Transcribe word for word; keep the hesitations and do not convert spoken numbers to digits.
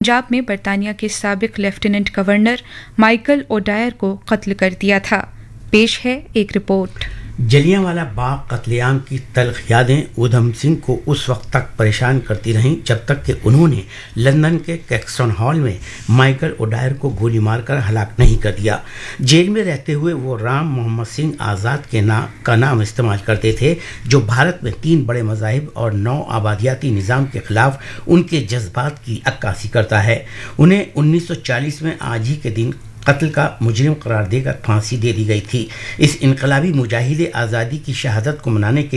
पंजाब में बरतानिया के साबिक लेफ्टिनेंट गवर्नर माइकल ओडायर को कत्ल कर दिया था। पेश है एक रिपोर्ट। जलियांवाला बाग कत्लेआम की तल्ख यादें उधम सिंह को उस वक्त तक परेशान करती रहीं जब तक कि उन्होंने लंदन के कैक्सटन हॉल में माइकल ओडायर को गोली मारकर हलाक नहीं कर दिया। जेल में रहते हुए वो राम मोहम्मद सिंह आज़ाद के नाम का नाम इस्तेमाल करते थे, जो भारत में तीन बड़े मज़ाहिब और नौ आबादियाती निज़ाम के खिलाफ उनके जज्बात की अक्कासी करता है। उन्हें उन्नीस सौ चालीस में आज ही के दिन कत्ल का मुजरिम करार देकर फांसी दे दी गई थी। इस इनकलाबी मुजाहिद आज़ादी की शहादत को मनाने के